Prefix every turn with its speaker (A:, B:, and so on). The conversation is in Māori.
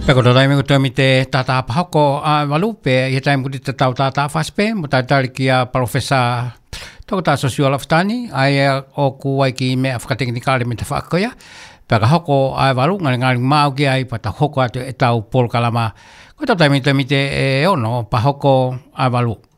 A: Peko taimi ko toimite tata pahoko valupe ja taimi kun tau tata faspe mutta talikia professa tokota sosioloftani ai o kuaiki me afkateknikali mitä fakkoja. Peko hoko ai valu ngali mauki ai pata hoko atu tau polkalama. Ko taimi toimite ono pahoko ai valu.